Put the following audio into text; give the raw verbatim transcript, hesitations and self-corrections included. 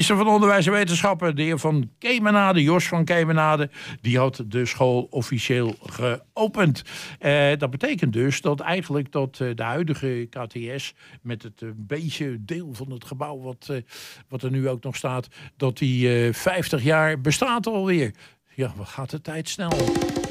minister van Onderwijs en Wetenschappen, de heer Van Kemenade, Jos van Kemenade, die had de school officieel geopend. Uh, dat betekent dus dat eigenlijk dat uh, de huidige K T S met het uh, beetje deel van het gebouw wat, uh, wat er nu ook nog staat, dat die uh, vijftig jaar bestaat alweer. Ja, wat gaat de tijd snel.